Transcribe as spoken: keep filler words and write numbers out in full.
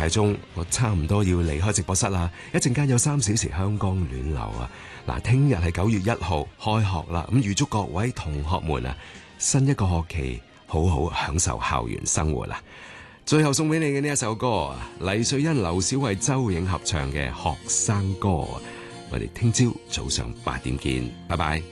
大鐘，我差唔多要離開直播室啦。一陣間有三小時香江暖流啊！嗱，聽日係九月一號開學啦，咁預祝各位同學們啊，新一個學期好好享受校園生活啦！最後送俾你嘅呢一首歌啊，黎瑞恩、劉小慧、周影合唱嘅《學生歌》啊！我哋聽朝早上八點見，拜拜。